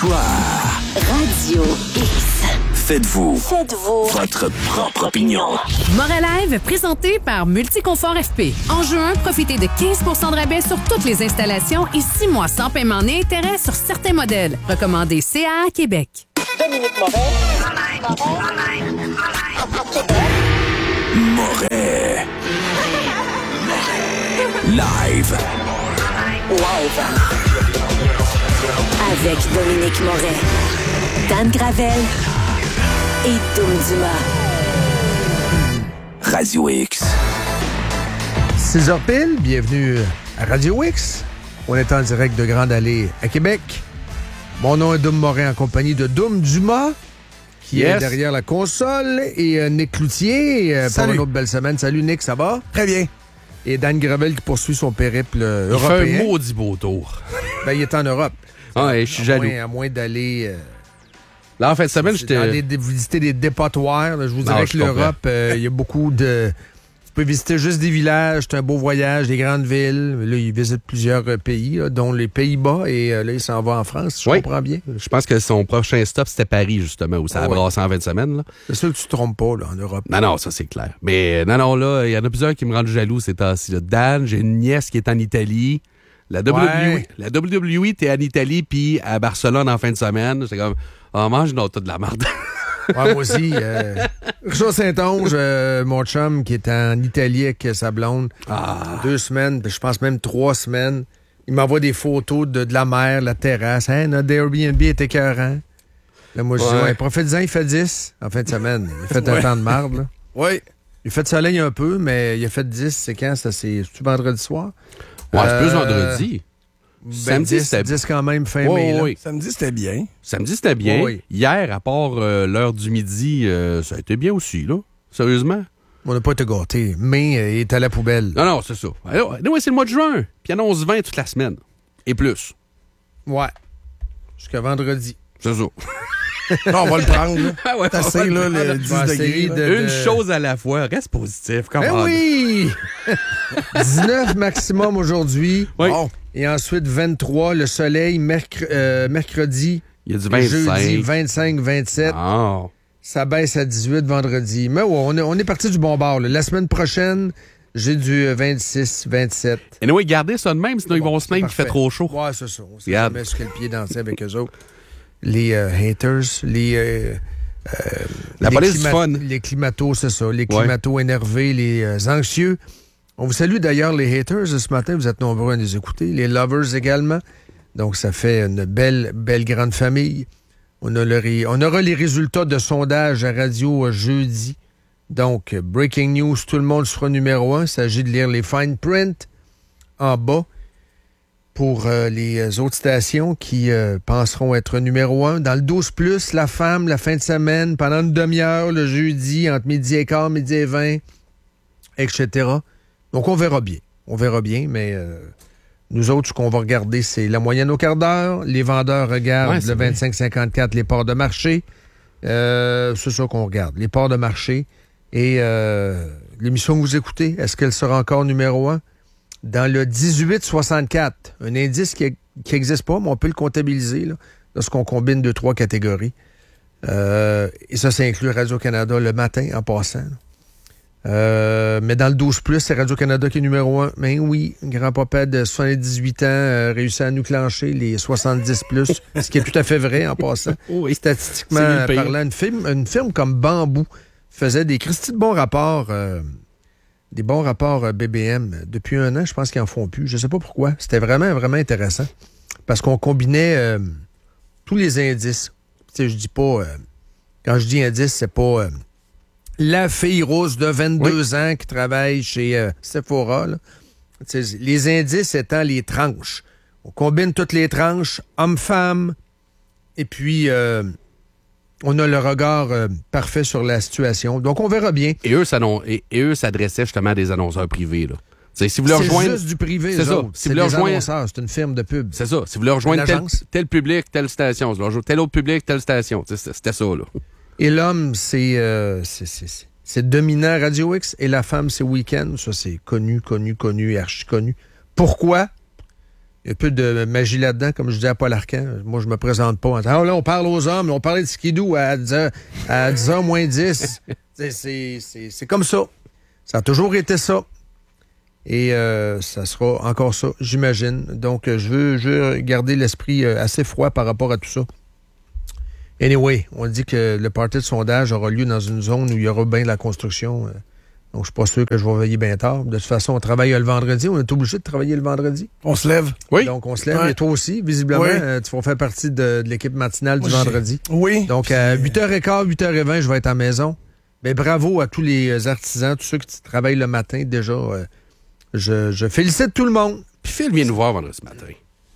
Histoire. Radio X. Faites-vous votre propre opinion. Moralive, présenté par Multiconfort FP. En juin, profitez de 15 % de rabais sur toutes les installations et 6 mois sans paiement ni intérêt sur certains modèles. Recommandé CA Québec. Dominique Moret. Moret. Live. Avec Dominique Moret, Dan Gravel et Dom Dumas. Radio X. 6h pile, bienvenue à Radio X. On est en direct de Grande Allée à Québec. Mon nom est Dom Moret en compagnie de Dom Dumas, qui est derrière la console, et Nick Cloutier pour une autre belle semaine. Salut Nick, ça va? Très bien. Et Dan Gravel qui poursuit son périple européen. Il fait un maudit beau tour. Ben, il est en Europe. Ah, je suis jaloux. À moins d'aller... Là, en fin de semaine, j'étais... visiter des dépotoirs. Là, je vous dirais que l'Europe, il y a beaucoup de... Tu peux visiter juste des villages, c'est un beau voyage, des grandes villes. Là, il visite plusieurs pays, là, dont les Pays-Bas, et là, il s'en va en France, si je comprends bien. Je pense que son prochain stop, c'était Paris, justement, où ça a brassé en fin de semaine. Là. C'est sûr que tu te trompes pas, là, en Europe. Non, ça, c'est clair. Mais non, là, il y en a plusieurs qui me rendent jaloux ces temps-ci. Là. Dan, j'ai une nièce qui est en Italie. La WWE, t'es en Italie, puis à Barcelone en fin de semaine. C'est comme, mange non, t'as de la merde. Ouais, moi aussi. Richard Saint-Onge, mon chum, qui est en Italie avec sa blonde, 2 semaines, je pense même 3 semaines. Il m'envoie des photos de la mer, la terrasse. Hein, notre Airbnb est écœurant. Là, moi, je dis, profite-en, il fait 10 en fin de semaine. Il fait un temps de marde, là. Oui. Il fait de soleil un peu, mais il a fait 10, c'est quand? C'est-tu vendredi soir? Ouais, c'est plus vendredi. Samedi, c'était 10 quand même, fin mai. Oui. Samedi, c'était bien. Oui. Hier, à part l'heure du midi, ça a été bien aussi, là. Sérieusement. On n'a pas été gâtés, mais il est à la poubelle. Non, c'est ça. Oui, c'est le mois de juin. Puis il annonce 20 toute la semaine. Et plus. Ouais. Jusqu'à vendredi. C'est ça. On va le prendre, là. T'as assez, là, le 10 degrés. Une chose à la fois. Reste positif. Oui! 19 maximum aujourd'hui. Oui. Oh. Et ensuite 23, le soleil, mercredi. Il y a du 25. Jeudi, 25, 27. Oh. Ça baisse à 18 vendredi. Mais ouais, on est parti du bon bord. Là. La semaine prochaine, j'ai du 26, 27. Et nous, gardez ça de même, sinon ils vont se plaindre qu'il fait trop chaud. Ouais, c'est ça. On s'est jamais sur quel pied danser avec eux autres. Les haters, la police du fun. Les climatos, c'est ça. Les climatos énervés, les anxieux. On vous salue d'ailleurs, les haters, ce matin. Vous êtes nombreux à nous écouter. Les lovers également. Donc, ça fait une belle grande famille. On aura les résultats de sondage à radio jeudi. Donc, breaking news, tout le monde sera numéro 1. Il s'agit de lire les fine print en bas pour les autres stations qui penseront être numéro 1. Dans le 12+, la femme, la fin de semaine, pendant une demi-heure, le jeudi, entre midi et quart, midi et 20, etc. Donc, on verra bien, mais nous autres, ce qu'on va regarder, c'est la moyenne au quart d'heure. Les vendeurs regardent le 25-54, les parts de marché. C'est ça qu'on regarde, les parts de marché. Et l'émission que vous écoutez, est-ce qu'elle sera encore numéro 1? Dans le 18-64, un indice qui n'existe pas, mais on peut le comptabiliser, là, lorsqu'on combine 2-3 catégories. Et ça inclut Radio-Canada le matin, en passant. Mais dans le 12+, c'est Radio-Canada qui est numéro 1. Mais oui, grand-papa de 78 ans réussit à nous clencher les 70+, ce qui est tout à fait vrai, en passant. Oui. Statistiquement parlant, une firme comme Bambou faisait des Christy de bons rapports... des bons rapports BBM. Depuis 1 an, je pense qu'ils en font plus. Je sais pas pourquoi. C'était vraiment intéressant. Parce qu'on combinait tous les indices. Tu sais, je dis pas... quand je dis indice, c'est pas la fille rousse de 22 ans qui travaille chez Sephora. Là. Les indices étant les tranches. On combine toutes les tranches, hommes-femmes, et puis... on a le regard parfait sur la situation. Donc, on verra bien. Et eux s'adressaient justement à des annonceurs privés. Là. Si vous leur c'est juste du privé, c'est ça. Si c'est des annonceurs, c'est une firme de pub. C'est ça. Si vous leur rejoignez tel public, telle station. Si vous leur rejoignez tel autre public, telle station. C'était ça. Là. Et l'homme, c'est dominant Radio X. Et la femme, c'est Weekend. Ça, c'est connu et archi connu. Pourquoi? Il y a un peu de magie là-dedans, comme je disais à Paul Arcand. Moi, je me présente pas en disant, là, on parle aux hommes, on parlait de skidoo à 10h moins 10. C'est comme ça. Ça a toujours été ça. Et ça sera encore ça, j'imagine. Donc, je veux garder l'esprit assez froid par rapport à tout ça. Anyway, on dit que le party de sondage aura lieu dans une zone où il y aura bien de la construction. Donc, je suis pas sûr que je vais veiller bien tard. De toute façon, on travaille le vendredi. On est obligé de travailler le vendredi. On se lève. Oui. Donc, on se lève. Ouais. Et toi aussi, visiblement, Oui. tu vas faire partie de l'équipe matinale du vendredi. Oui. Donc, à 8h15, 8h20, je vais être à la maison. Mais bravo à tous les artisans, tous ceux qui travaillent le matin. Déjà, je félicite tout le monde. Puis Phil vient nous voir vendredi matin.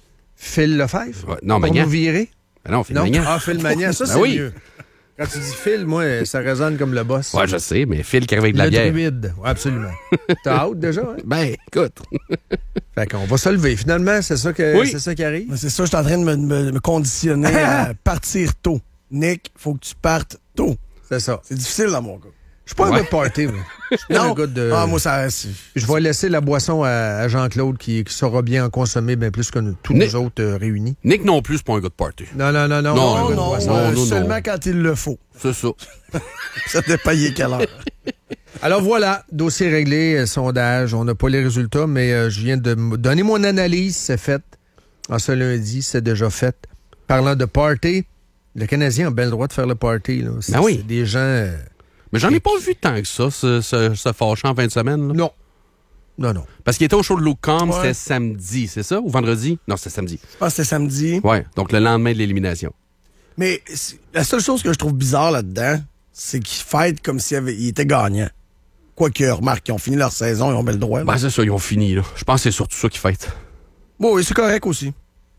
Phil Lefebvre? Ouais, non, Pour Magnan. nous virer? Ben non, Phil Non? Magnan. Ah, Phil Magnan, ça, Ben c'est oui. mieux. Quand tu dis Phil, moi, ça résonne comme le boss. Ouais, je sais, mais Phil qui arrive avec de la Le bière. druide. Ouais, absolument. T'as hâte déjà, hein? Ben, écoute. Fait qu'on va se lever. Finalement, c'est ça qui arrive. C'est ça, je suis en train de me conditionner à partir tôt. Nick, faut que tu partes tôt. C'est ça. C'est difficile dans mon cas. Je suis pas un Ouais. gars de party, moi. Je suis pas un gars de... Ah, moi, ça. Je vais laisser la boisson à Jean-Claude qui saura bien en consommer bien plus que tous Nick- nous autres réunis. Nick non plus, c'est pas un gars de party. Non. Non, un gars de Non, boisson. non. seulement quand il le faut. C'est ça. Ça dépend il est quelle heure. Alors voilà, dossier réglé, sondage. On n'a pas les résultats, mais je viens de donner mon analyse. C'est fait. En ce lundi, c'est déjà fait. Parlant de party, le Canadien a bien le droit de faire le party. Là. Ben oui. C'est des gens... Mais j'en ai pas vu tant que ça, se fâcher en fin de semaine. Là. Non. Parce qu'il était au show de Luke Combs, Ouais. c'était samedi, c'est ça? Ou vendredi? Non, c'était samedi. Je pense que c'était samedi. Ouais, donc le lendemain de l'élimination. Mais la seule chose que je trouve bizarre là-dedans, c'est qu'ils fêtent comme s'ils étaient gagnants. Quoique, remarque, ils ont fini leur saison, ils ont bien le droit. là. Ben, c'est ça, ils ont fini, là. Je pense que c'est surtout ça qu'ils fêtent. Bon, oui, c'est correct aussi.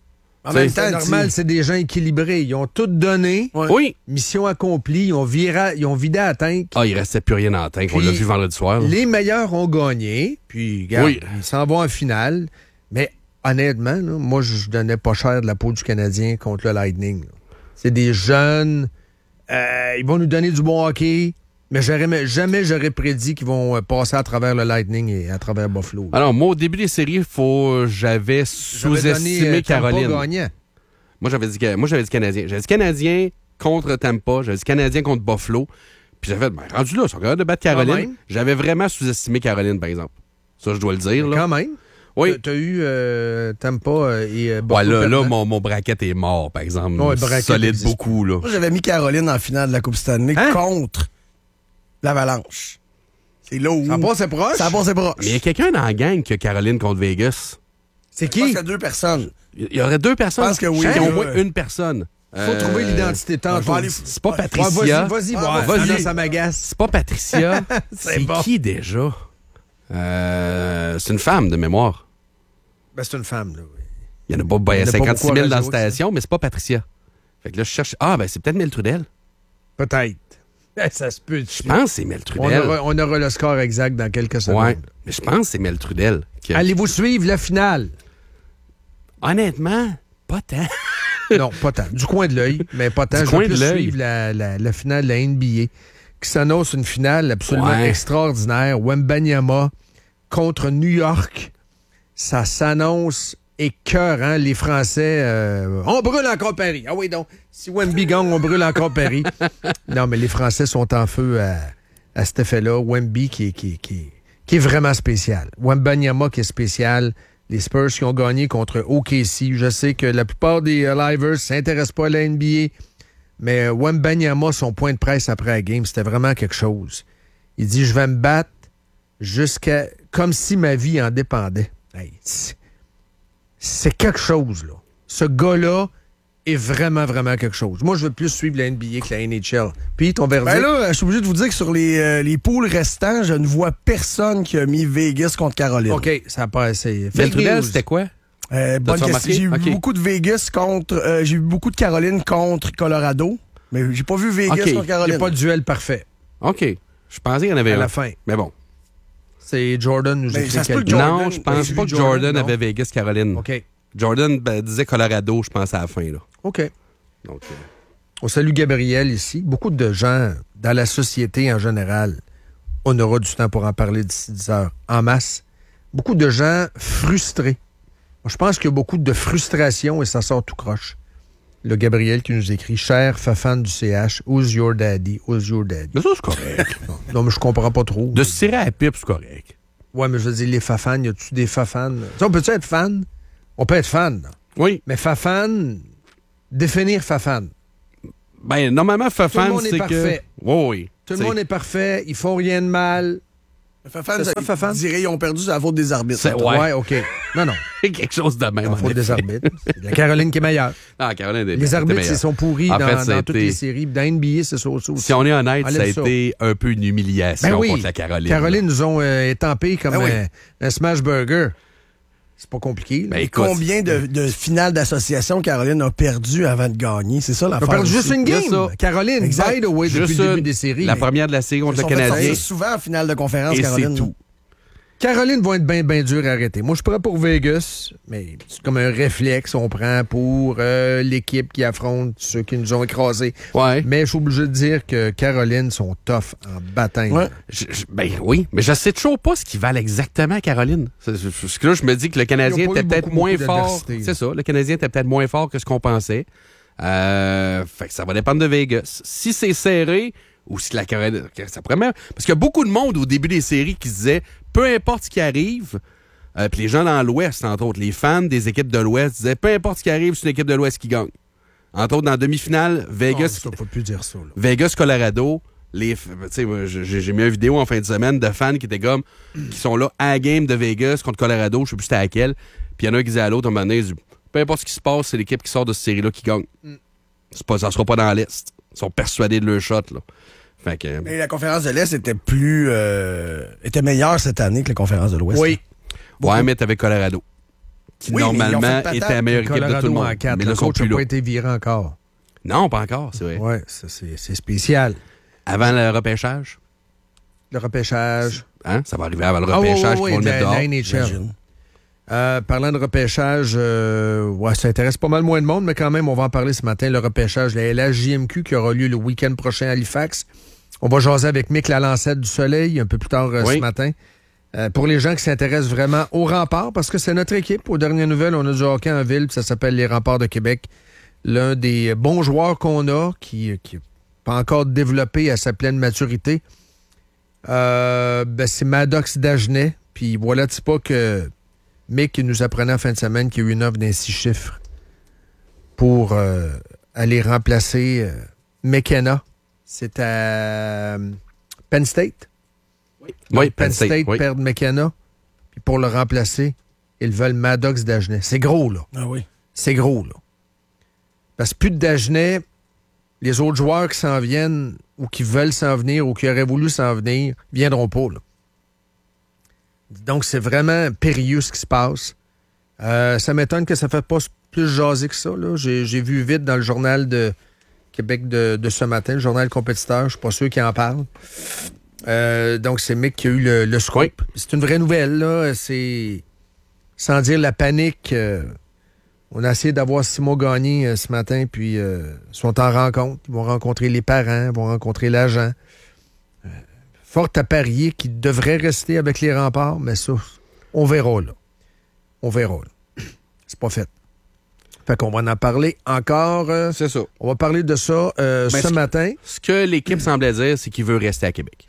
En même temps, C'est normal, c'est des gens équilibrés. Ils ont tout donné. Ouais. Oui! Mission accomplie. Ils ont vidé à la tank. Ah, il restait plus rien dans la tank. On Puis, l'a vu vendredi soir. là. Les meilleurs ont gagné. Puis, regarde, Oui. ils s'en vont en finale. Mais honnêtement, là, moi, je donnais pas cher de la peau du Canadien contre le Lightning. Là. C'est des jeunes. Ils vont nous donner du bon hockey. Mais jamais j'aurais prédit qu'ils vont passer à travers le Lightning et à travers Buffalo. Alors, moi, au début des séries, j'avais sous-estimé Caroline. Gagnant. Moi, j'avais dit Canadien. J'avais dit Canadien contre Tampa. J'avais dit Canadien contre Buffalo. Puis j'avais fait, rendu là, ils sont capables de battre Quand Caroline. même. J'avais vraiment sous-estimé Caroline, par exemple. Ça, je dois le dire. Là. Quand même. Oui. T'as eu Tampa et Buffalo. Ouais, là, perdant. mon bracket est mort, par exemple. Ouais, le bracket Solide existe beaucoup, là. Moi, j'avais mis Caroline en finale de la Coupe Stanley Hein? contre l'Avalanche. C'est là où... Ça passe proche? Ça passe proche. Mais il y a quelqu'un dans la gang qui a Caroline contre Vegas. C'est Je pense qu'il qui? y a 2 personnes. Il y aurait 2 personnes. Je pense que oui. Qui ont au moins Ouais. une personne. Faut trouver l'identité je tantôt. vais aller- C'est pas Ouais, Patricia. Vas-y, Ah, vas-y. vas-y. Ça m'agace. C'est pas Patricia. c'est bon. qui déjà? C'est une femme de mémoire. Ben, c'est une femme, là. Oui. Il y en a pas, Il y en a pas 56 beaucoup 000 à dans la Radio X, station, mais c'est pas Patricia. Fait que là, je cherche. Ah, ben c'est peut-être Mel Trudel. Peut-être. Ça se peut. Je pense que c'est Mel On Trudel. aura le score exact dans quelques secondes. Ouais, mais je pense que c'est Mel Trudel. Allez-vous suivre la finale? Honnêtement, pas tant. Non, pas tant. Du coin de l'œil, mais pas tant. Du Je coin vais de plus l'œil. suivre la finale de la NBA, qui s'annonce une finale absolument Ouais. extraordinaire. Wembanyama contre New York. Ça s'annonce écœurant. Les Français, on brûle encore Paris. Ah oui, donc, si Wemby gagne, on brûle encore Paris. Non, mais les Français sont en feu à cet effet-là. Wemby qui est vraiment spécial. Wembanyama qui est spécial. Les Spurs qui ont gagné contre OKC. Je sais que la plupart des livers ne s'intéressent pas à la NBA, mais Wembanyama, son point de presse après la game, c'était vraiment quelque chose. Il dit, je vais me battre jusqu'à... comme si ma vie en dépendait. Hey, c'est quelque chose, là. Ce gars-là est vraiment, vraiment quelque chose. Moi, je veux plus suivre la NBA que la NHL. Puis, ton verdict... Ben là, je suis obligé de vous dire que sur les poules restants, je ne vois personne qui a mis Vegas contre Caroline. OK, ça a pas assez. Mel Fake Trudel, news. c'était quoi? Bonne T'as-tu question. remarqué? J'ai eu Ok. beaucoup de Vegas contre... j'ai eu beaucoup de Caroline contre Colorado, mais j'ai pas vu Vegas Ok. contre Il n'y Caroline. a pas de duel parfait. OK. Je pensais qu'il y en avait À un. la fin. Mais bon. C'est Jordan nous Mais écrit ça se peut quelque que chose. Jordan- non, je pense j'ai pas vu que Jordan non? avait Vegas-Caroline. OK. Jordan disait Colorado, je pense, à la fin. Là. OK. Donc, On salue Gabriel ici. Beaucoup de gens dans la société en général, on aura du temps pour en parler d'ici 10 heures, en masse. Beaucoup de gens frustrés. Moi, Je pense qu'il y a beaucoup de frustration et ça sort tout croche. Le Gabriel qui nous écrit « Cher Fafan du CH, who's your daddy? Who's your daddy? » Mais ça, c'est correct. Non, mais je comprends pas trop. De se tirer à la pipe, c'est correct. Ouais, mais je veux dire, les Fafan, y a-tu des Fafan? T'sais, on peut-tu être fan? On peut être fan. Oui. Mais Fafan, définir Fafan. Ben, normalement, Fafan, Tout le monde est c'est parfait. que... Oui. Tout le monde est parfait, ils font rien de mal. Fafan, C'est ça, Fafan? je dirais ils ont perdu la faute des arbitres. C'est- mettons. Ouais. OK. Non. Quelque chose de même. La en faute des effet. arbitres. C'est la Caroline qui est meilleure. Ah, Caroline, Les arbitres, ils sont pourris En dans, fait, ça a dans toutes été- les séries. Dans NBA, c'est ça aussi. Si on est honnête, ça a Enlève ça. été un peu une humiliation Ben oui. contre la Caroline. Caroline nous ont étampé comme Ben oui. un smash burger. C'est pas compliqué. là. Ben, Et écoute, combien de finales d'association Caroline a perdu avant de gagner? C'est ça On l'affaire. parle juste aussi. une Il y a game. ça. Caroline, Exact. by the way, depuis juste le début des séries. la mais première de la série contre Ils le sont fait Canadien. sortir souvent en finale de conférence, Et Caroline. c'est tout. Caroline va être bien dur à arrêter. Moi, je suis prêt pour Vegas, mais c'est comme un réflexe on prend pour l'équipe qui affronte ceux qui nous ont écrasés. Ouais. Mais je suis obligé de dire que Caroline sont tough en bataille. Ouais. Ben oui, mais je sais toujours pas ce qu'ils valent exactement, Caroline. Parce que là, je me dis que le Canadien Ils ont pas était eu peut-être beaucoup moins fort. d'adversité. C'est ça, le Canadien était peut-être moins fort que ce qu'on pensait. Fait que ça va dépendre de Vegas. Si c'est serré, ou si la Caroline... Ça pourrait même... Parce qu'il y a beaucoup de monde au début des séries qui se disait, peu importe ce qui arrive, puis les gens dans l'Ouest, entre autres, les fans des équipes de l'Ouest disaient, peu importe ce qui arrive, c'est une équipe de l'Ouest qui gagne. Entre autres, dans la demi-finale, Vegas... Ça, faut plus dire ça. Là. Vegas, Colorado, tu sais, moi, j'ai mis une vidéo en fin de semaine de fans qui étaient comme, qui sont là à la game de Vegas contre Colorado, je sais plus c'était à laquelle, puis il y en a un qui disait à l'autre, un moment donné, il dit, peu importe ce qui se passe, c'est l'équipe qui sort de cette série-là qui gagne. Ça sera pas dans l'Est. Ils sont persuadés de leur shot, là. Fait que... Mais la conférence de l'Est était était meilleure cette année que la conférence de l'Ouest. Oui. Ouais, mais t'avais Colorado, qui Oui, mais ils ont normalement fait patate. était la meilleure équipe de tout le Colorado monde. en 4. Mais Le là, sont coach n'a plus pas là. été viré encore. Non, pas encore, c'est vrai. Ouais, ça, c'est spécial. Avant le repêchage, Le repêchage. hein? Ça va arriver avant le Ah, ouais, repêchage, ouais, qu'ils vont le de mettre dehors. la NHL. J'imagine. Parlant de repêchage, ouais, ça intéresse pas mal moins de monde, mais quand même, on va en parler ce matin. Le repêchage, la LHJMQ qui aura lieu le week-end prochain à Halifax. On va jaser avec Mick Lalancette du Soleil un peu plus tard Oui. ce matin. Pour les gens qui s'intéressent vraiment aux remparts, parce que c'est notre équipe. Aux dernières nouvelles, on a du hockey en ville, puis ça s'appelle les Remparts de Québec. L'un des bons joueurs qu'on a, qui n'est pas encore développé à sa pleine maturité, c'est Maddox Dagenet. Puis voilà, c'est pas que Mick nous apprenait en fin de semaine qu'il y a eu une offre d'un 6 chiffres pour aller remplacer McKenna. C'est à Penn State. Oui, Penn State oui. perd McKenna. Puis pour le remplacer, ils veulent Maddox Dagenet. C'est gros, là. Ah oui. C'est gros, là. Parce que plus de Dagenet, les autres joueurs qui s'en viennent ou qui veulent s'en venir ou qui auraient voulu s'en venir, viendront pas, là. Donc, c'est vraiment périlleux ce qui se passe. Ça m'étonne que ça ne fait pas plus jaser que ça, là. J'ai vu vite dans le journal de Québec de ce matin, le journal compétiteur, je suis pas sûr qu'il en parle. Donc, c'est Mick qui a eu le scoop. Oui. C'est une vraie nouvelle, là. C'est, sans dire la panique, on a essayé d'avoir Simon Gagné ce matin, puis ils sont en rencontre. Ils vont rencontrer les parents, ils vont rencontrer l'agent. Fort à parier qu'il devrait rester avec les Remparts, mais ça, on verra, là. On verra, là. C'est pas fait. Fait qu'on va en parler encore. C'est ça. On va parler de ça ce matin. Ce que l'équipe semblait dire, c'est qu'il veut rester à Québec.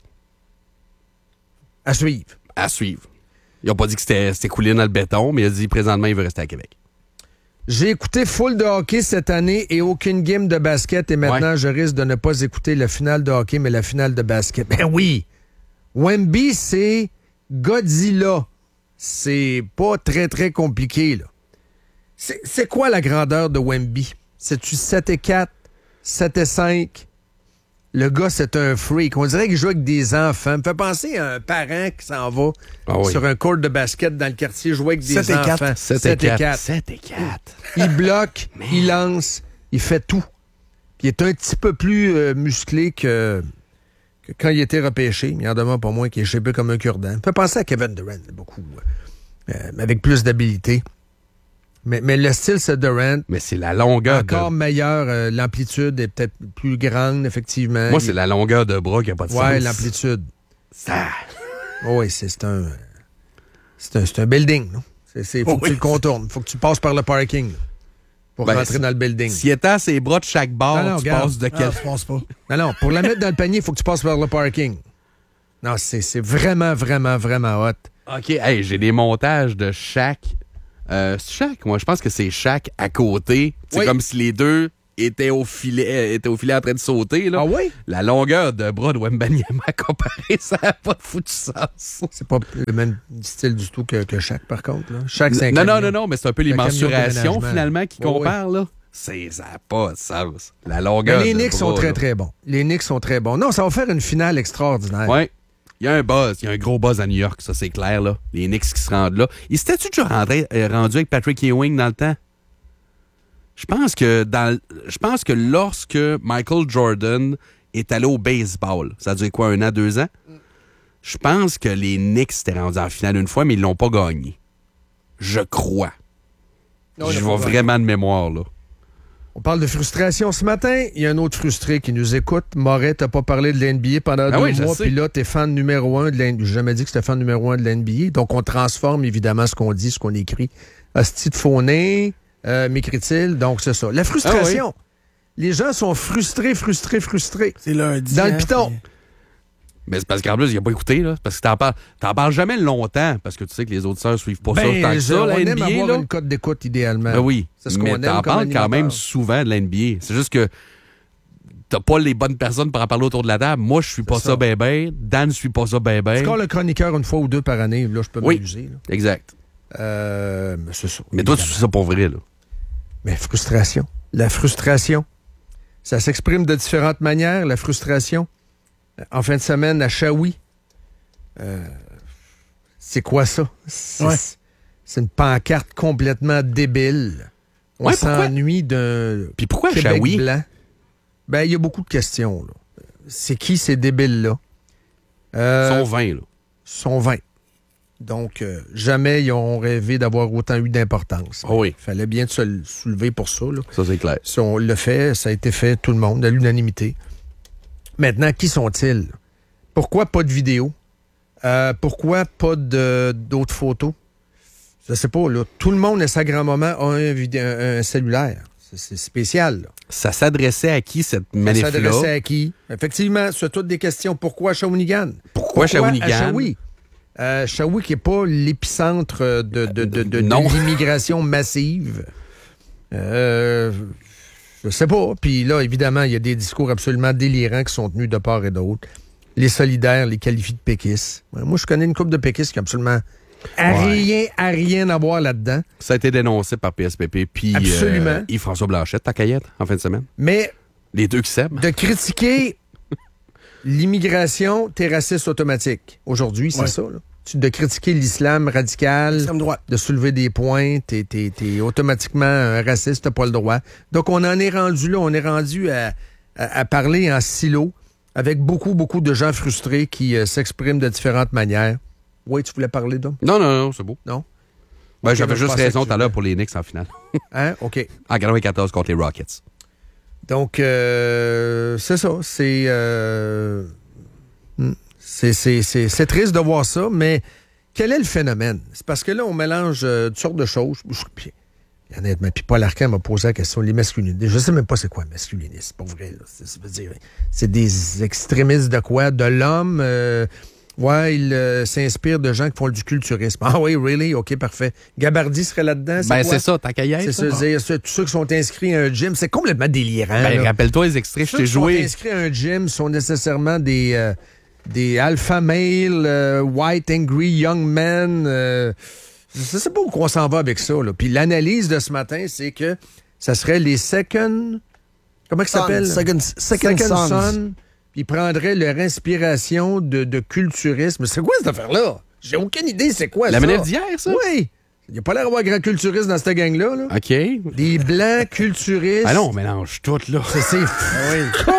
À suivre. À suivre. Ils n'ont pas dit que c'était coulé dans le béton, mais il a dit présentement, il veut rester à Québec. J'ai écouté full de hockey cette année et aucune game de basket. Et maintenant, je risque de ne pas écouter la finale de hockey, mais la finale de basket. Ben oui! Wemby, c'est Godzilla. C'est pas très, très compliqué, là. C'est quoi la grandeur de Wemby? C'est-tu 7-4, 7-5? Le gars, c'est un freak. On dirait qu'il joue avec des enfants. Me fait penser à un parent qui s'en va sur un court de basket dans le quartier jouer avec des 7-4. enfants. 7-4. 7-4. Il bloque, il lance, il fait tout. Puis il est un petit peu plus musclé que quand il était repêché. Il en demeure pas moins qu'il est shapé comme un cure-dent. Me fait penser à Kevin Durant, beaucoup. Avec plus d'habileté. Mais le style, c'est Durant. Mais c'est la longueur Encore meilleur. L'amplitude est peut-être plus grande, effectivement. Moi, c'est la longueur de bras qui n'a pas de sens. Ouais, l'amplitude. Ça... Oui, c'est un building, non? Faut que tu le contournes. Faut que tu passes par le parking là, pour rentrer dans le building. Si étant ses bras de chaque bord, tu regarde. passes de quel... Je pense pas. Non, pour la mettre dans le panier, il faut que tu passes par le parking. Non, c'est vraiment, vraiment, vraiment hot. OK, hey, j'ai des montages de Shaq. Shaq, moi, je pense que c'est Shaq à côté. C'est comme si les deux étaient au filet en train de sauter. Là. Ah oui? La longueur de bras de Wembanyama comparée, ça n'a pas de foutu sens. C'est pas le même style du tout que Shaq, par contre. Là. Shaq, c'est un Non, camion. mais c'est un peu les Un camion de mensurations, déménagement. finalement, qui comparent. Là. Ça n'a pas de sens. La longueur Mais les de Knicks bras, sont très, là. très bons. Les Knicks sont très bons. Non, ça va faire une finale extraordinaire. Ouais. Il y a un buzz, il y a un gros buzz à New York, ça c'est clair, là. Les Knicks qui se rendent là. Ils s'étaient-tu déjà rendu avec Patrick Ewing dans le temps? Je pense que lorsque Michael Jordan est allé au baseball, ça a duré quoi, 1 an, 2 ans? Je pense que les Knicks s'étaient rendus en finale une fois, mais ils l'ont pas gagné. Je crois. Je vois vraiment de mémoire, là. On parle de frustration ce matin. Il y a un autre frustré qui nous écoute. Moret, t'as pas parlé de l'NBA pendant 2 mois, puis là, t'es fan numéro 1 de l'NBA. J'ai jamais dit que c'était fan numéro 1 de l'NBA. Donc, on transforme évidemment ce qu'on dit, ce qu'on écrit. Hostie de faux nez, m'écrit-il. Donc, c'est ça. La frustration. Les gens sont frustrés. C'est lundi. Dans le piton. Mais c'est parce qu'en plus, il n'a pas écouté, là. Parce que t'en parles jamais longtemps, parce que tu sais que les auditeurs suivent pas ça tant que ça, on la aime NBA, avoir là. une cote d'écoute, idéalement. Ben oui, C'est ce qu'on mais aime t'en comme parles quand même animateur. souvent de l'NBA. C'est juste que t'as pas les bonnes personnes pour en parler autour de la table. Moi, je suis pas ça ben. Dan ne suit pas ça ben. Score le chroniqueur une fois ou 2 par année. Là, je peux m'amuser. Là. Exact. Mais c'est ça. Mais toi, tu suis ça pour vrai, là. Mais frustration. La frustration. Ça s'exprime de différentes manières, la frustration. En fin de semaine, à Shawi. C'est quoi ça? C'est une pancarte complètement débile. On s'ennuie d'un Puis pourquoi Québec Shawi? blanc. Ben, il y a beaucoup de questions. Là. C'est qui ces débiles-là? Ils sont 20, là. Sont 20. Donc, jamais ils ont rêvé d'avoir autant eu d'importance. Oh oui. Il fallait bien se soulever pour ça. Là. Ça, c'est clair. Si on le fait, ça a été fait, tout le monde, à l'unanimité. Maintenant, qui sont-ils? Pourquoi pas de vidéo? Pourquoi pas d'autres photos? Je sais pas, là. Tout le monde, à sa grand-maman, a un cellulaire. C'est spécial, là. Ça s'adressait à qui, cette Ça manif-là? s'adressait à qui? Effectivement, c'est toutes des questions. Pourquoi Shawinigan? Pourquoi Shawinigan? À Shawi? Shawi qui n'est pas l'épicentre de non. l'immigration massive. Je sais pas. Puis là, évidemment, il y a des discours absolument délirants qui sont tenus de part et d'autre. Les solidaires, les qualifient de péquistes. Moi, je connais une couple de péquistes qui a absolument rien à voir là-dedans. Ça a été dénoncé par PSPP, puis Absolument. Yves-François Blanchet, ta caillette, en fin de semaine. Mais Les deux qui s'aiment. de critiquer l'immigration, t'es raciste automatique. Aujourd'hui, c'est ça. Là. De critiquer l'islam radical, L'extrême droite. de soulever des points, t'es automatiquement un raciste, t'as pas le droit. Donc, on en est rendu là. On est rendu à parler en silo avec beaucoup de gens frustrés qui s'expriment de différentes manières. Oui, tu voulais parler d'eux? Non, c'est beau. Non? Ben, Ok, j'avais je juste pensais raison que tout à tu l'heure pour les Knicks en finale. Hein? OK. En 94 contre les Rockets. Donc, c'est ça. C'est triste de voir ça, mais quel est le phénomène? C'est parce que là, on mélange toutes sortes de choses. Puis, honnêtement, puis Paul Arcand m'a posé la question, les masculinistes. Je sais même pas c'est quoi masculinisme, pour vrai. C'est des extrémistes de quoi? De l'homme... il s'inspire de gens qui font du culturisme. Ah oui, really? OK, parfait. Gabardi serait là-dedans? Ben, quoi? c'est ça, ta caillette. C'est ça, dire, tous ceux qui sont inscrits à un gym, c'est complètement délirant. Ben, là. rappelle-toi les extraits, je Ceux t'ai qui sont joué. inscrits à un gym sont nécessairement des alpha male, white angry young men. Je sais pas où on s'en va avec ça. Là. Puis l'analyse de ce matin, c'est que ça serait les second... Comment ça s'appelle? Second Sons. Puis ils prendraient leur inspiration de culturisme. C'est quoi cette affaire-là? J'ai aucune idée c'est quoi La ça. manif d'hier, ça? Oui. Il n'y a pas l'air d'avoir grand culturiste dans cette gang-là. Là. OK. Des blancs culturistes. Ah non, on mélange tout, là. C'est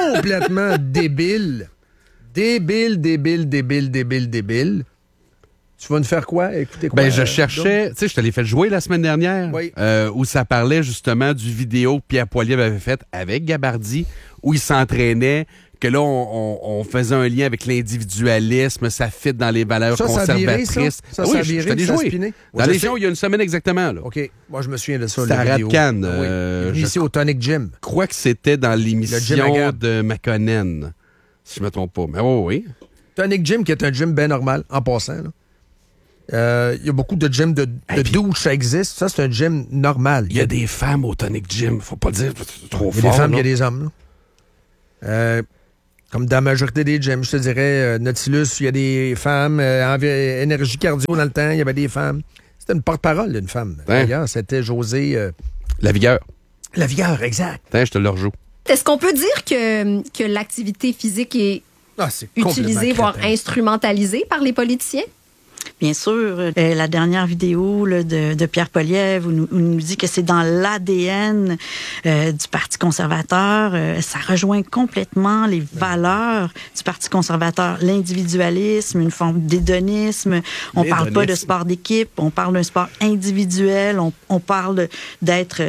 complètement débile. Débile. Tu vas nous faire quoi? Écoutez quoi? Ben, je cherchais, tu sais, je te l'ai fait jouer la semaine dernière, Oui. où ça parlait justement du vidéo que Pierre Poilievre avait fait avec Gabardi, où il s'entraînait, que là, on faisait un lien avec l'individualisme, ça fit dans les valeurs conservatrices. Ça oui, a je viré, te l'ai ça a joué. spiné. Dans les gens, il y a une semaine exactement. Là. OK. Moi, je me souviens de ça. C'était à Radcan. Oui. Ici, au Tonic Gym. Je crois que c'était dans l'émission de McConnell, si je ne me trompe pas. Mais oui. Tonic Gym, qui est un gym bien normal, en passant. Il y a beaucoup de gyms de douche, ça existe. Ça, c'est un gym normal. Il y a des femmes au Tonic Gym. Faut pas le dire trop fort. Il y a des femmes, il y a des hommes. Là. Comme dans la majorité des gyms, je te dirais, Nautilus, il y a des femmes. Énergie cardio, dans le temps, il y avait des femmes. C'était une porte-parole d'une femme. D'ailleurs, c'était José... La vigueur. La vigueur, exact. Je te le rejoue. Est-ce qu'on peut dire que l'activité physique est utilisée, voire instrumentalisée par les politiciens? Bien sûr, la dernière vidéo là, de Pierre Poilievre où nous dit que c'est dans l'ADN du Parti conservateur. Ça rejoint complètement les valeurs du Parti conservateur. L'individualisme, une forme d'hédonisme. On parle pas de sport d'équipe, on parle d'un sport individuel. On parle d'être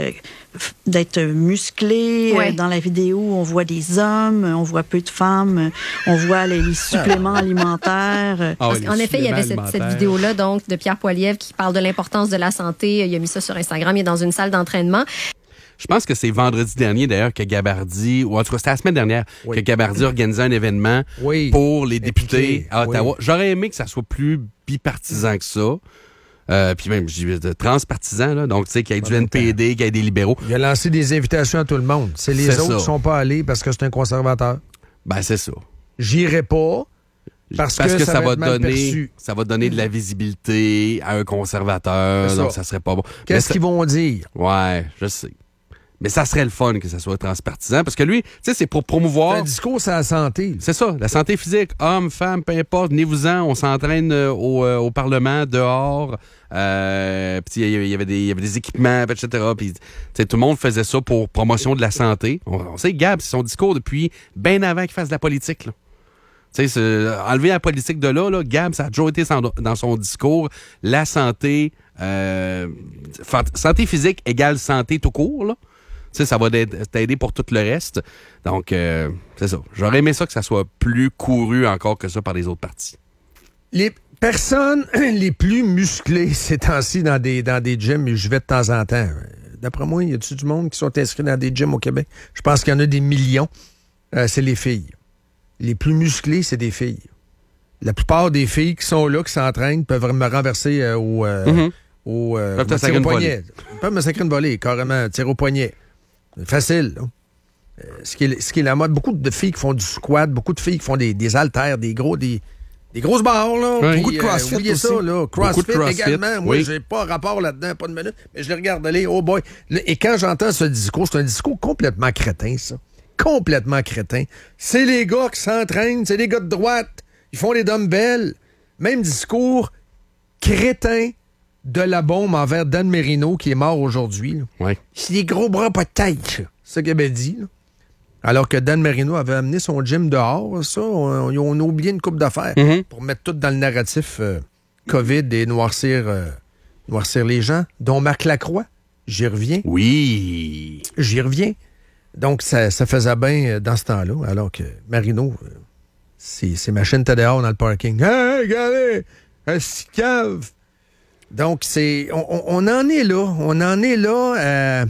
musclé. Ouais. Dans la vidéo, on voit des hommes, on voit peu de femmes, on voit les suppléments alimentaires. En effet, il y avait cette vidéo-là donc de Pierre Poilievre qui parle de l'importance de la santé. Il a mis ça sur Instagram, il est dans une salle d'entraînement. Je pense que c'est vendredi dernier, d'ailleurs, que Gabardi, ou en tout cas, c'était la semaine dernière, que Gabardi organisait un événement pour les députés à Ottawa. J'aurais aimé que ça soit plus bipartisan que ça. Puis même, je dis transpartisan, là. Donc, tu sais, qu'il y ait du NPD, qu'il y ait des libéraux. Il a lancé des invitations à tout le monde. C'est les autres qui ne sont pas allés parce que c'est un conservateur. Ben, c'est ça. J'irai pas parce que ça va donner de la visibilité à un conservateur. Donc, ça serait pas bon. Qu'est-ce qu'ils vont dire? Ouais, je sais. Mais ça serait le fun que ça soit transpartisan. Parce que lui, tu sais, c'est pour promouvoir... C'est un discours sur la santé. C'est ça, la santé physique. Hommes, femmes, peu importe, venez-vous-en. On s'entraîne au Parlement, dehors. Puis il y avait des équipements, etc. Puis tout le monde faisait ça pour promotion de la santé. On sait, Gab, c'est son discours depuis bien avant qu'il fasse de la politique, là. Tu sais, enlever la politique de là, Gab, ça a toujours été dans son discours. La santé, santé physique égale santé tout court, là. Tu sais, ça va t'aider pour tout le reste. Donc, c'est ça. J'aurais aimé ça que ça soit plus couru encore que ça par les autres partis. Les personnes les plus musclées ces temps-ci dans des gyms, je vais de temps en temps. D'après moi, y a-t-il du monde qui sont inscrits dans des gyms au Québec? Je pense qu'il y en a des millions. C'est les filles. Les plus musclées, c'est des filles. La plupart des filles qui sont là, qui s'entraînent, peuvent me renverser au poignet. Ils peuvent me sacrer une volée, carrément, tir au poignet. Facile, là. Ce qui est la mode. Beaucoup de filles qui font du squat, beaucoup de filles qui font des haltères, des grosses barres, là. Oui. Beaucoup de CrossFit aussi. Ça, là. CrossFit également. Moi, j'ai pas rapport là-dedans, pas de minute, mais je les regarde aller, oh boy. Et quand j'entends ce discours, c'est un discours complètement crétin, ça. Complètement crétin. C'est les gars qui s'entraînent, c'est les gars de droite. Ils font les dumbbells. Même discours crétin de la bombe envers Dan Marino, qui est mort aujourd'hui. Ouais. C'est des gros bras, pas de tête. C'est ce qu'il avait dit. Là. Alors que Dan Marino avait amené son gym dehors, ça, on a oublié une coupe d'affaires pour mettre tout dans le narratif COVID et noircir les gens, dont Marc Lacroix. J'y reviens. Oui. J'y reviens. Donc, ça faisait bien dans ce temps-là, alors que Marino, ses machines étaient dehors dans le parking. Hey, regardez! Un cave! Donc, on en est là. On en est là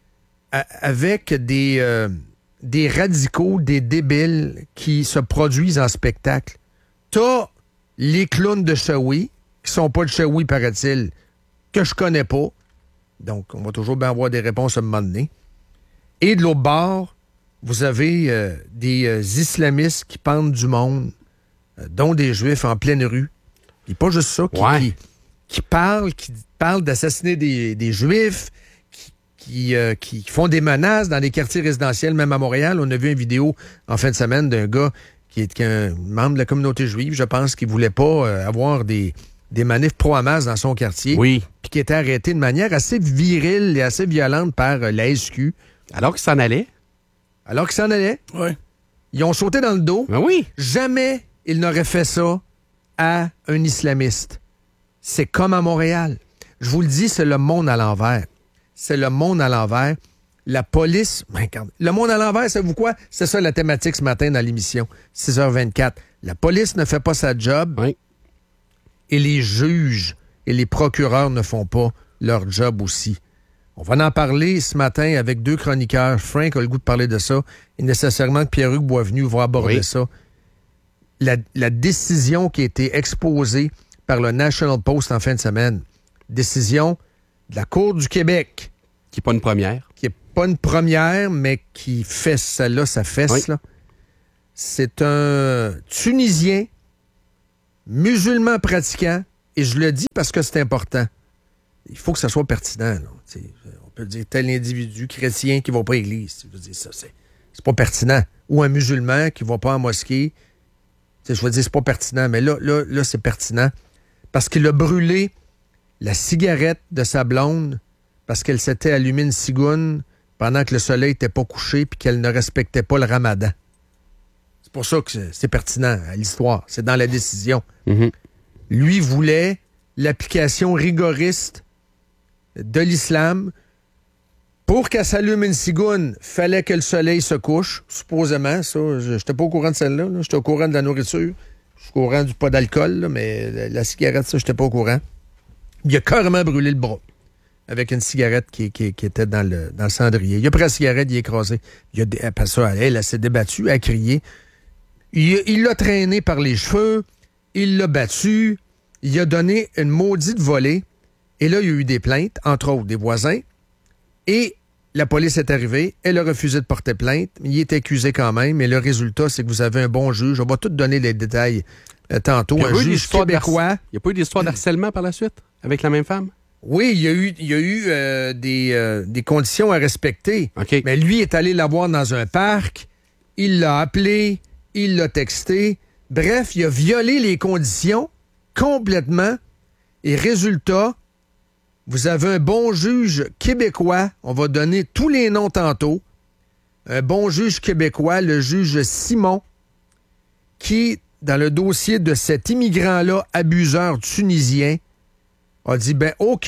avec des radicaux, des débiles qui se produisent en spectacle. T'as les clowns de Shawi, qui sont pas de Shawi, paraît-il, que je connais pas. Donc, on va toujours bien avoir des réponses à un moment donné. Et de l'autre bord, vous avez des islamistes qui pendent du monde, dont des Juifs en pleine rue. Puis pas juste ça, qui parlent d'assassiner des Juifs, qui font des menaces dans des quartiers résidentiels, même à Montréal. On a vu une vidéo en fin de semaine d'un gars qui est un membre de la communauté juive, je pense, qui voulait pas avoir des manifs pro-Hamas dans son quartier. Oui. Puis qui était arrêté de manière assez virile et assez violente par la SQ. Alors qu'il s'en allait? Oui. Ils ont sauté dans le dos. Ben oui. Jamais ils n'auraient fait ça à un islamiste. C'est comme à Montréal. Je vous le dis, c'est le monde à l'envers. C'est le monde à l'envers. La police... Le monde à l'envers, savez-vous quoi? C'est ça la thématique ce matin dans l'émission, 6h24. La police ne fait pas sa job et les juges et les procureurs ne font pas leur job aussi. On va en parler ce matin avec 2 chroniqueurs. Frank a le goût de parler de ça et nécessairement que Pierre-Hugues Boisvenu va aborder ça. La décision qui a été exposée par le National Post en fin de semaine, décision de la Cour du Québec. Qui n'est pas une première. Qui n'est pas une première, mais qui fesse celle-là, ça fesse. Là. C'est un Tunisien, musulman pratiquant, et je le dis parce que c'est important. Il faut que ça soit pertinent. Là. On peut dire tel individu chrétien qui ne va pas à l'église. Je veux dire, ça, c'est pas pertinent. Ou un musulman qui ne va pas en mosquée. Je veux dire, c'est pas pertinent. Mais là, c'est pertinent. Parce qu'il a brûlé la cigarette de sa blonde parce qu'elle s'était allumée une cigoune pendant que le soleil n'était pas couché puis qu'elle ne respectait pas le ramadan. C'est pour ça que c'est pertinent à l'histoire. C'est dans la décision. Mm-hmm. Lui voulait l'application rigoriste de l'islam. Pour qu'elle s'allume une cigoune, fallait que le soleil se couche, supposément. Ça, je n'étais pas au courant de celle-là. J'étais au courant de la nourriture. Je suis au courant du pas d'alcool, là, mais la cigarette, ça, j'étais pas au courant. Il a carrément brûlé le bras avec une cigarette qui était dans le cendrier. Il a pris la cigarette, il a écrasé. Après ça, elle s'est débattue, elle a crié. Il l'a traîné par les cheveux, il l'a battu, il a donné une maudite volée. Et là, il y a eu des plaintes, entre autres des voisins. Et la police est arrivée, elle a refusé de porter plainte, mais il est accusé quand même. Et le résultat, c'est que vous avez un bon juge. On va tout donner les détails tantôt. Un juge québécois. Il n'y a pas eu d'histoire d'harcèlement par la suite avec la même femme? Oui, il y a eu des conditions à respecter. Okay. Mais lui est allé la voir dans un parc, il l'a appelé, il l'a texté. Bref, il a violé les conditions complètement. Et résultat, vous avez un bon juge québécois, on va donner tous les noms tantôt, un bon juge québécois, le juge Simon, qui, dans le dossier de cet immigrant-là, abuseur tunisien, a dit, ben OK,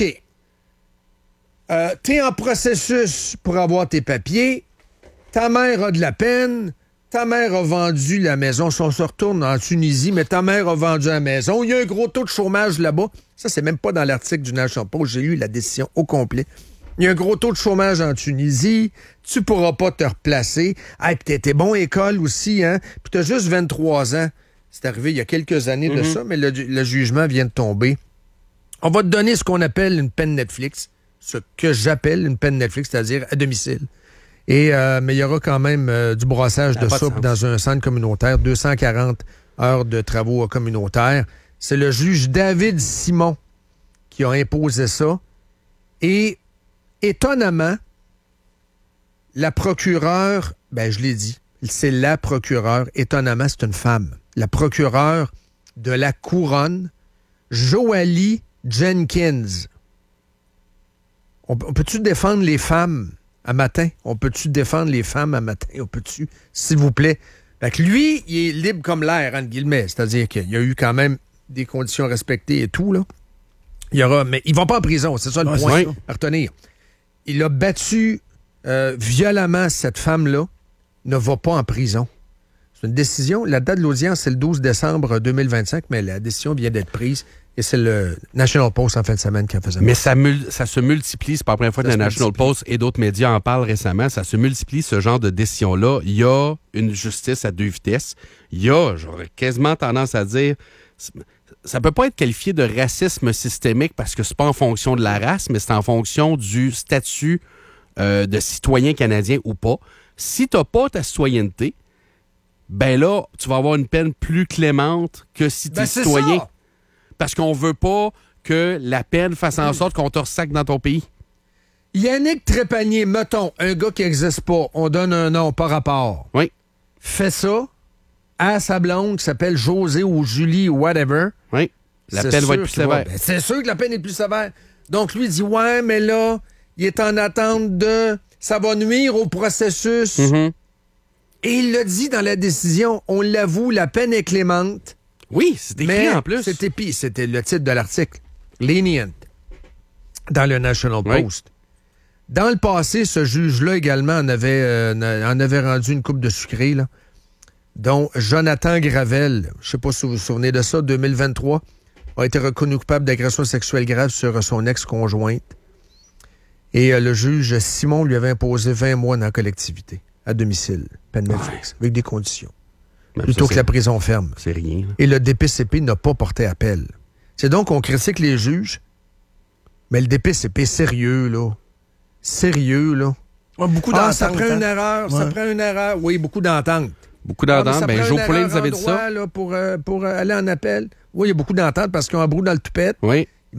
t'es en processus pour avoir tes papiers, ta mère a de la peine, ta mère a vendu la maison, si on se retourne en Tunisie, mais ta mère a vendu la maison, il y a un gros taux de chômage là-bas. Ça, c'est même pas dans l'article du National Post, j'ai lu la décision au complet. Il y a un gros taux de chômage en Tunisie, tu pourras pas te replacer. Hey, puis t'étais bon à l'école aussi, hein? Puis t'as juste 23 ans. C'est arrivé il y a quelques années de ça, mais le jugement vient de tomber. On va te donner ce qu'on appelle une peine Netflix, ce que j'appelle une peine Netflix, c'est-à-dire à domicile. Et mais il y aura quand même du brassage de soupe dans un centre communautaire, 240 heures de travaux communautaires. C'est le juge David Simon qui a imposé ça. Et étonnamment, la procureure, ben je l'ai dit, c'est la procureure, étonnamment, c'est une femme. La procureure de la Couronne, Joali Jenkins. On peut-tu défendre les femmes à matin? On peut-tu défendre les femmes à matin? On peut-tu, s'il vous plaît? Fait que lui, il est libre comme l'air, entre guillemets. C'est-à-dire qu'il y a eu quand même des conditions respectées et tout, là. Mais il va pas en prison, c'est ça le point à retenir. Il a battu violemment cette femme-là, ne va pas en prison. C'est une décision. La date de l'audience, c'est le 12 décembre 2025, mais la décision vient d'être prise. Et c'est le National Post en fin de semaine qui en faisait. Mais ça se multiplie. C'est pas la première fois que le National Post et d'autres médias en parlent récemment. Ça se multiplie, ce genre de décision-là. Il y a une justice à deux vitesses. Il y a, j'aurais quasiment tendance à dire, ça peut pas être qualifié de racisme systémique parce que c'est pas en fonction de la race, mais c'est en fonction du statut de citoyen canadien ou pas. Si t'as pas ta citoyenneté, ben là, tu vas avoir une peine plus clémente que si t'es citoyen. Ça. Parce qu'on veut pas que la peine fasse en sorte qu'on te ressaque dans ton pays. Yannick Trépanier, mettons, un gars qui n'existe pas, on donne un nom par rapport. Oui. Fait ça à sa blonde qui s'appelle José ou Julie ou whatever. Oui. La peine va être plus sévère. Ben, c'est sûr que la peine est plus sévère. Donc lui dit, ouais, mais là, il est en attente de... Ça va nuire au processus. Mm-hmm. Et il l'a dit dans la décision, on l'avoue, la peine est clémente. Oui, c'est écrit en plus. C'était le titre de l'article. lenient dans le National Post. Dans le passé, ce juge-là également en avait rendu une coupe de sucré, là, dont Jonathan Gravel, je ne sais pas si vous vous souvenez de ça, 2023, a été reconnu coupable d'agression sexuelle grave sur son ex-conjointe. Et le juge Simon lui avait imposé 20 mois dans la collectivité, à domicile, peine Netflix, avec des conditions. Plutôt que la prison ferme. C'est rien. Là. Et le DPCP n'a pas porté appel. C'est donc qu'on critique les juges, mais le DPCP, sérieux, là. Sérieux, là. Ouais, beaucoup d'entente. Ça prend une erreur, ça prend une erreur. Oui, beaucoup d'entente. Beaucoup d'entente. Ben, Joe Poulin, vous avez dit ça? Là, pour aller en appel. Oui, il y a beaucoup d'entente parce qu'ils ont un brou dans le toupette. Oui.